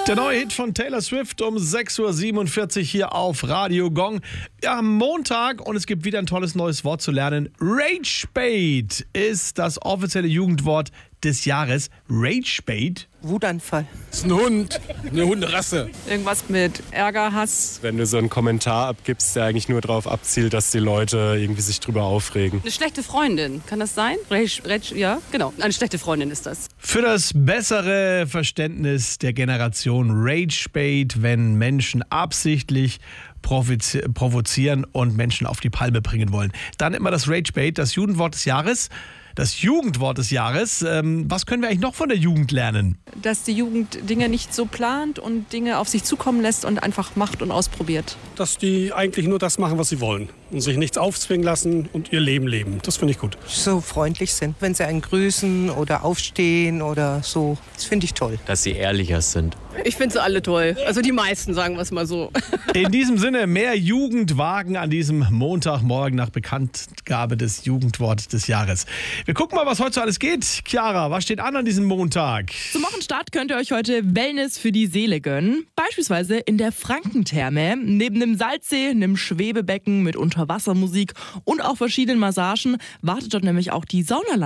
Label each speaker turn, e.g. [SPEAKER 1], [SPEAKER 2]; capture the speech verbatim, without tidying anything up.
[SPEAKER 1] Der neue Hit von Taylor Swift um sechs Uhr siebenundvierzig hier auf Radio Gong. Ja, Montag und es gibt wieder ein tolles neues Wort zu lernen. Ragebait ist das offizielle Jugendwort des Jahres. Ragebait?
[SPEAKER 2] Wutanfall.
[SPEAKER 3] Das ist ein Hund, eine Hunderasse.
[SPEAKER 4] Irgendwas mit Ärger, Hass.
[SPEAKER 5] Wenn du so einen Kommentar abgibst, der eigentlich nur darauf abzielt, dass die Leute irgendwie sich drüber aufregen.
[SPEAKER 4] Eine schlechte Freundin, kann das sein? Rage, Rage, ja, genau. Eine schlechte Freundin ist das.
[SPEAKER 1] Für das bessere Verständnis der Generation Ragebait, wenn Menschen absichtlich provozieren und Menschen auf die Palme bringen wollen. Dann immer das Ragebait, das Jugendwort des Jahres. Das Jugendwort des Jahres. Ähm, was können wir eigentlich noch von der Jugend lernen?
[SPEAKER 4] Dass die Jugend Dinge nicht so plant und Dinge auf sich zukommen lässt und einfach macht und ausprobiert.
[SPEAKER 6] Dass die eigentlich nur das machen, was sie wollen und sich nichts aufzwingen lassen und ihr Leben leben. Das finde ich gut.
[SPEAKER 2] So freundlich sind, wenn sie einen grüßen oder aufstehen oder so. Das finde ich toll.
[SPEAKER 7] Dass sie ehrlicher sind.
[SPEAKER 8] Ich finde sie alle toll. Also die meisten, sagen wir es mal so.
[SPEAKER 1] In diesem Sinne, mehr Jugendwagen an diesem Montagmorgen nach Bekanntgabe des Jugendwortes des Jahres. Wir gucken mal, was heute so alles geht. Chiara, was steht an an diesem Montag?
[SPEAKER 9] Zum Wochenstart könnt ihr euch heute Wellness für die Seele gönnen. Beispielsweise in der Frankentherme. Neben einem Salzsee, einem Schwebebecken mit Unterwassermusik und auch verschiedenen Massagen wartet dort nämlich auch die Saunalandschaft.